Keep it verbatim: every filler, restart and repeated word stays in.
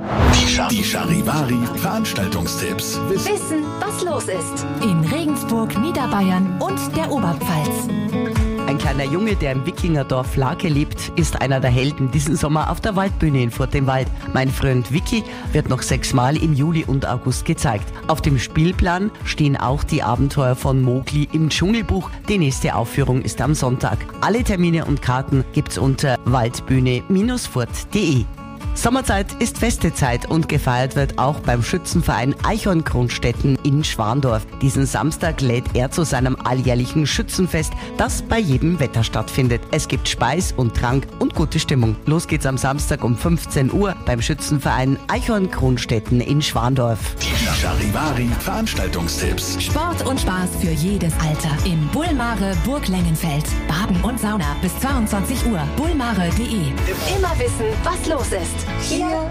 Die, Char die Charivari Veranstaltungstipps. Wissen, Wissen, was los ist. In Regensburg, Niederbayern und der Oberpfalz. Ein kleiner Junge, der im Wikingerdorf Lake lebt, ist einer der Helden diesen Sommer auf der Waldbühne in Furt im Wald. Mein Freund Vicky wird noch sechsmal im Juli und August gezeigt. Auf dem Spielplan stehen auch die Abenteuer von Mowgli im Dschungelbuch. Die nächste Aufführung ist am Sonntag. Alle Termine und Karten gibt's unter waldbühne Bindestrich furt punkt de. Sommerzeit ist Festezeit und gefeiert wird auch beim Schützenverein Eichhorn-Kronstetten in Schwandorf. Diesen Samstag lädt er zu seinem alljährlichen Schützenfest, das bei jedem Wetter stattfindet. Es gibt Speis und Trank und gute Stimmung. Los geht's am Samstag um fünfzehn Uhr beim Schützenverein Eichhorn-Kronstetten in Schwandorf. Die Charivari Veranstaltungstipps. Sport und Spaß für jedes Alter. Im Bullmare Burg Lengenfeld. Baden und Sauna bis zweiundzwanzig Uhr. bullmare punkt de. Immer wissen, was los ist. Hier